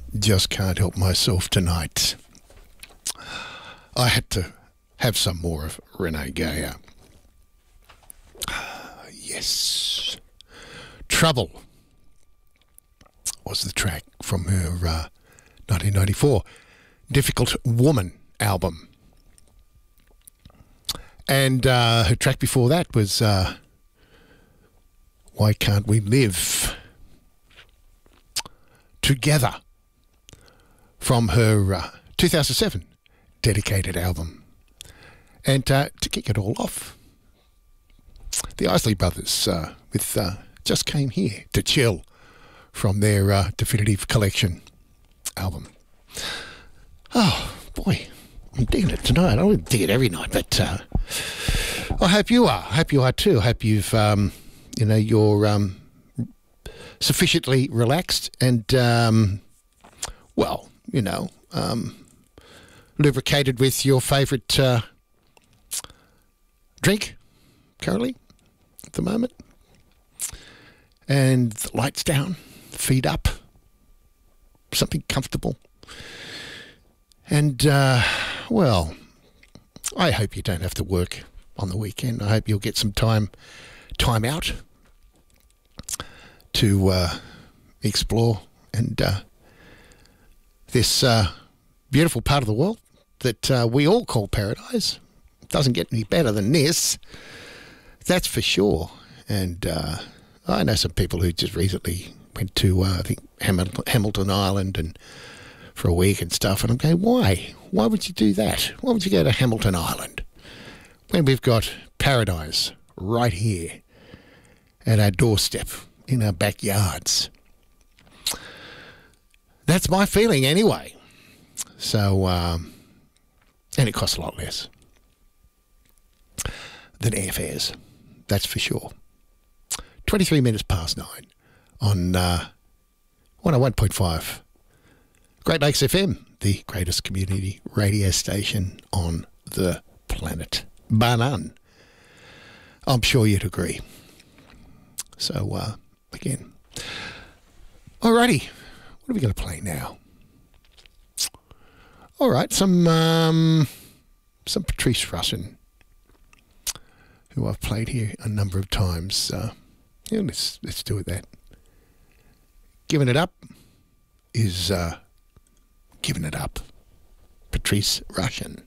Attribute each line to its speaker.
Speaker 1: Just can't help myself tonight. I had to have some more of Renee Geyer. Yes. Trouble was the track from her 1994 Difficult Woman album. And her track before that was Why Can't We Live Together from her 2007 Dedicated album. And to kick it all off, the Isley Brothers with Just Came Here to Chill from their Definitive Collection album. Oh, boy, I'm digging it tonight. I don't dig it every night, but I hope you are. I hope you are too. I hope you've, you're sufficiently relaxed and, lubricated with your favourite drink currently at the moment. And the lights down, feet up, something comfortable. And, I hope you don't have to work on the weekend. I hope you'll get some time out to explore and this beautiful part of the world that we all call paradise. It doesn't get any better than this, that's for sure. And I know some people who just recently went to, I think, Hamilton Island and for a week and stuff. And I'm going, why? Why would you do that? Why would you go to Hamilton Island when we've got paradise right here at our doorstep, in our backyards? That's my feeling anyway. So, and it costs a lot less than airfares, that's for sure. 23 minutes past 9 on 101.5 Great Lakes FM, the greatest community radio station on the planet, bar none. I'm sure you'd agree. So, again, alrighty, what are we going to play now? All right, some Patrice Rushen, who I've played here a number of times. Let's do it. That Giving It Up is Giving It Up. Patrice Rushen.